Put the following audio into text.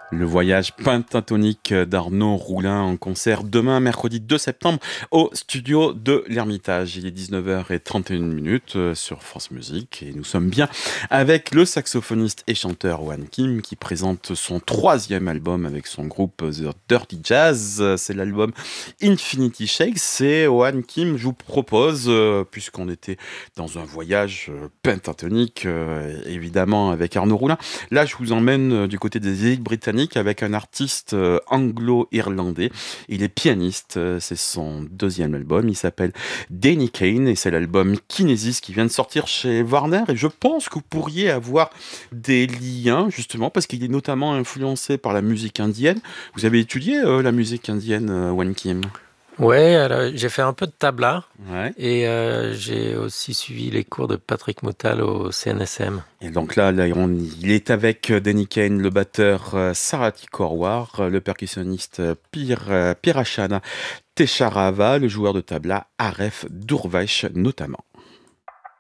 Le voyage pentatonique d'Arnaud Roulin en concert demain, mercredi 2 septembre, au studio de l'Ermitage. Il est 19h31 sur France Musique et nous sommes bien avec le saxophoniste et chanteur Oan Kim qui présente son troisième album avec son groupe The Dirty Jazz. C'est l'album Infinity Shakes. C'est Oan Kim, je vous propose, puisqu'on était dans un voyage pentatonique, évidemment avec Arnaud Roulin. Là, je vous emmène du côté des îles britanniques avec un artiste anglo-irlandais. Il est pianiste, c'est son deuxième album. Il s'appelle Danny Kain et c'est l'album Kinesis qui vient de sortir chez Warner. Et je pense que vous pourriez avoir des liens, justement, parce qu'il est notamment influencé par la musique indienne. Vous avez étudié la musique indienne, Wan Kim? Ouais, alors, j'ai fait un peu de tabla Ouais. et j'ai aussi suivi les cours de Patrick Moutal au CNSM. Et donc là, il est avec Danny Kain, le batteur Sarathi Korwar, le percussionniste Pirachana Tesharava, le joueur de tabla Aref Durvesh notamment.